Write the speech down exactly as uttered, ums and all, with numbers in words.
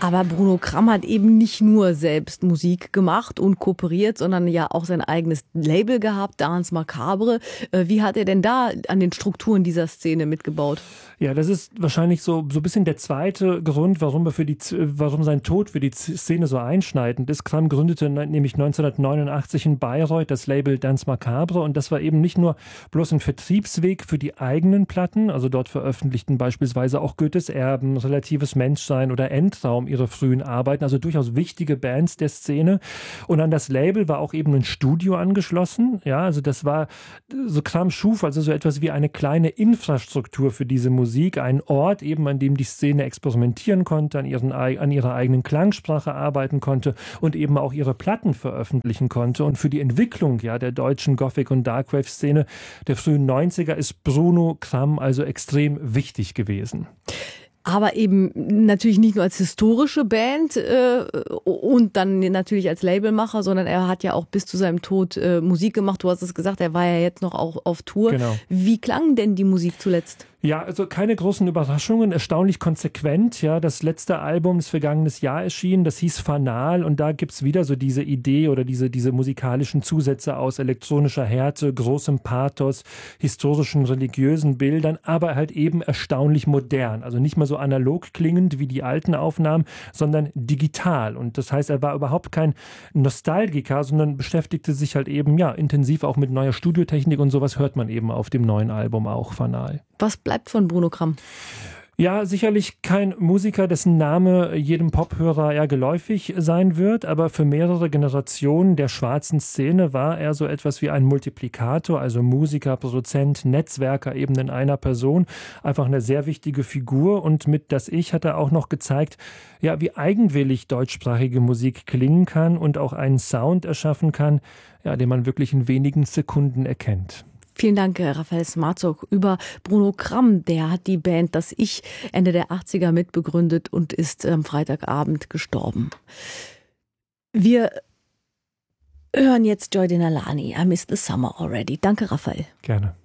Aber Bruno Kramm hat eben nicht nur selbst Musik gemacht und kooperiert, sondern ja auch sein eigenes Label gehabt, Danse Macabre. Wie hat er denn da an den Strukturen dieser Szene mitgebaut? Ja, das ist wahrscheinlich so, so ein bisschen der zweite Grund, warum, er für die, warum sein Tod für die Szene so einschneidend ist. Kramm gründete nämlich neunzehnhundertneunundachtzig in Bayreuth das Label Danse Macabre und das war eben nicht nur bloß ein Vertriebsweg für die eigenen Platten, also dort veröffentlichten beispielsweise auch Goethes Erben, Relatives Menschsein oder Endraum ihre frühen Arbeiten, also durchaus wichtige Bands der Szene. Und an das Label war auch eben ein Studio angeschlossen. Ja, also das war, so Kramm schuf also so etwas wie eine kleine Infrastruktur für diese Musik. Musik, ein Ort eben, an dem die Szene experimentieren konnte, an, ihren, an ihrer eigenen Klangsprache arbeiten konnte und eben auch ihre Platten veröffentlichen konnte. Und für die Entwicklung ja, der deutschen Gothic- und Darkwave-Szene der frühen neunziger ist Bruno Kramm also extrem wichtig gewesen. Aber eben natürlich nicht nur als historische Band äh, und dann natürlich als Labelmacher, sondern er hat ja auch bis zu seinem Tod äh, Musik gemacht. Du hast es gesagt, er war ja jetzt noch auch auf Tour. Genau. Wie klang denn die Musik zuletzt? Ja, also keine großen Überraschungen, erstaunlich konsequent. Ja, das letzte Album, das vergangenes Jahr erschien, das hieß Fanal und da gibt's wieder so diese Idee oder diese, diese musikalischen Zusätze aus elektronischer Härte, großem Pathos, historischen, religiösen Bildern, aber halt eben erstaunlich modern. Also nicht mehr so analog klingend wie die alten Aufnahmen, sondern digital. Und das heißt, er war überhaupt kein Nostalgiker, sondern beschäftigte sich halt eben, ja, intensiv auch mit neuer Studiotechnik und sowas hört man eben auf dem neuen Album auch, Fanal. Was bleibt von Bruno Kramm? Ja, sicherlich kein Musiker, dessen Name jedem Pophörer ja geläufig sein wird, aber für mehrere Generationen der schwarzen Szene war er so etwas wie ein Multiplikator, also Musiker, Produzent, Netzwerker eben in einer Person, einfach eine sehr wichtige Figur und mit Das Ich hat er auch noch gezeigt, ja, wie eigenwillig deutschsprachige Musik klingen kann und auch einen Sound erschaffen kann, ja, den man wirklich in wenigen Sekunden erkennt. Vielen Dank, Raphael Smarzock, über Bruno Kramm. Der hat die Band Das Ich Ende der achtziger mitbegründet und ist am Freitagabend gestorben. Wir hören jetzt Joy Denalani, I Miss the Summer Already. Danke, Raphael. Gerne.